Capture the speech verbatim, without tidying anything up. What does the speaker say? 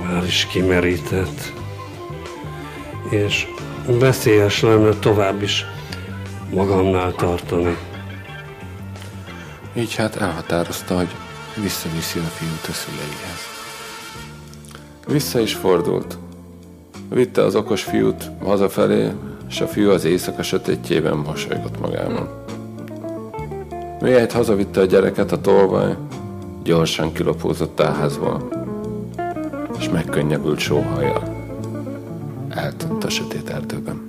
már is kimerített, és veszélyes lenne tovább is magamnál tartani. Így hát elhatározta, hogy visszaviszi a fiút a szüleihez. Vissza is fordult. Vitte az okos fiút hazafelé, és a fiú az éjszaka sötétjében mosolygott magában. Mihelyt hazavitte a gyereket a tolvaj, gyorsan kilopózott a házból, és megkönnyebbült sóhajjal eltűnt a sötét erdőben.